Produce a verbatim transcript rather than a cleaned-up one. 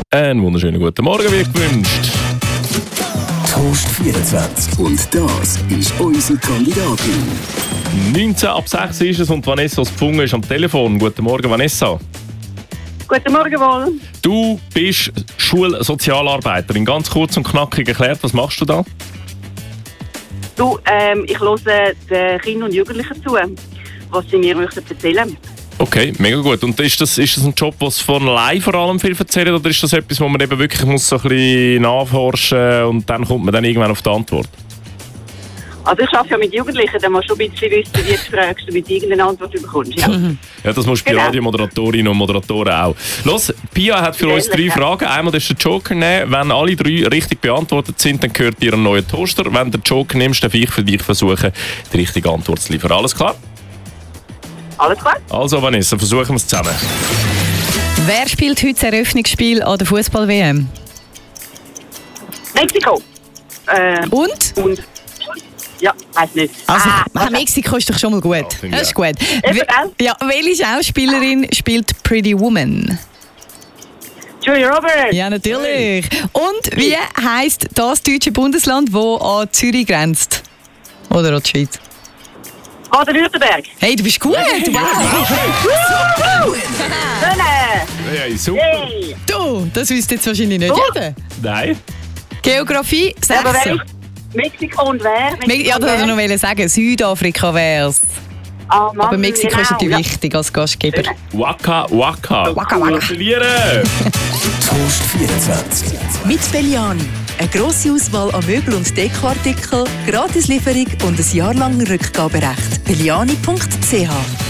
Einen wunderschönen guten Morgen, wie gewünscht. Toast vierundzwanzig. Und das ist unsere Kandidatin. neunzehn ab sechs ist es und Vanessa aus Pfungen ist am Telefon. Guten Morgen, Vanessa. Guten Morgen wohl. Du bist Schulsozialarbeiterin. Ganz kurz und knackig erklärt, was machst du da? Du, ähm, ich höre den Kindern und Jugendlichen zu, was sie mir möchten erzählen. Okay, mega gut. Und ist das, ist das ein Job, was von allein vor allem viel erzählt, oder ist das etwas, wo man eben wirklich muss so ein bisschen nachforschen und dann kommt man dann irgendwann auf die Antwort? Also ich arbeite ja mit Jugendlichen, dann musst du ein bisschen wissen, wie du fragst, damit du irgendeine Antwort bekommst. Ja, Ja, das musst du bei Genau. Radiomoderatorinnen und Moderatoren auch. Los, Pia hat für uns drei Ja. Fragen. Einmal darfst du den Joker nehmen. Wenn alle drei richtig beantwortet sind, dann gehört dir ein neuer Toaster. Wenn du den Joker nimmst, darf ich für dich versuchen, die richtige Antwort zu liefern. Alles klar? alles klar? Also Vanessa, versuchen wir es zusammen. Wer spielt heute das Eröffnungsspiel an der Fußball-W M? Mexiko. Äh, Und? und? Ja, weiß nicht. Also, ah, Mexiko ist doch schon mal gut. Ja, finde Das ich ist gut. Eben, We- gell? Ja, welche Schauspielerin spielt Pretty Woman? Julia Roberts. Ja, natürlich. Und wie heisst das deutsche Bundesland, das an Zürich grenzt? Oder an die Schweiz? Baden-Württemberg. Hey, du bist gut. Wow. Schöne. Hey, super. Hey. Du, das wüsste jetzt wahrscheinlich nicht Oh. jeder. Nein. Geografie, Aber wer sechs. ist Mexiko und wer? Mexiko Ja, und das wollte wer? ich noch sagen. Südafrika wär's. Ah, Mann, Aber Mexiko genau. ist natürlich Ja. wichtig als Gastgeber. Waka, waka. Waka, waka. Gratulieren. Toast vierundzwanzig. Mit Belliani. Eine grosse Auswahl an Möbel- und Dekoartikeln, Gratislieferung und ein Jahr lang Rückgaberecht. belliani punkt c h